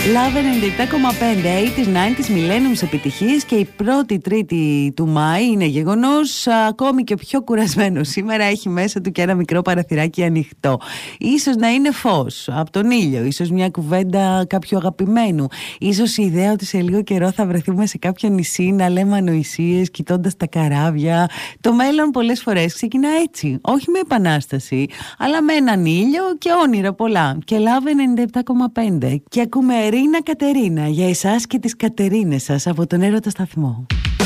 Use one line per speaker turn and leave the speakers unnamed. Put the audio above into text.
Love 97,5, 80s, 90s, millenniums επιτυχίες και η πρώτη Τρίτη του Μάη είναι γεγονός, ακόμη και πιο κουρασμένο σήμερα, έχει μέσα του και ένα μικρό παραθυράκι ανοιχτό. Ίσως να είναι φως από τον ήλιο, ίσως μια κουβέντα κάποιου αγαπημένου, ίσως η ιδέα ότι σε λίγο καιρό θα βρεθούμε σε κάποιο νησί να λέμε ανοησίες κοιτώντας τα καράβια. Το μέλλον πολλές φορές ξεκινά έτσι, όχι με επανάσταση, αλλά με έναν ήλιο και όνειρα πολλά. Και Love 97,5 και ακούμε Ρίνα Κατερίνα για εσάς και τις Κατερίνες σας από τον Έρωτα Σταθμό.